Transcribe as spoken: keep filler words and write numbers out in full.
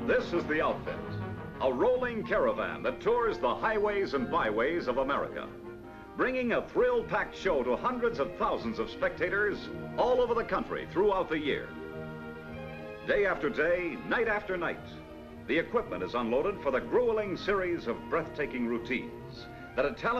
This is the outfit, a rolling caravan that tours the highways and byways of America, bringing a thrill-packed show to hundreds of thousands of spectators all over the country throughout the year. Day after day, night after night, the equipment is unloaded for the grueling series of breathtaking routines that a talented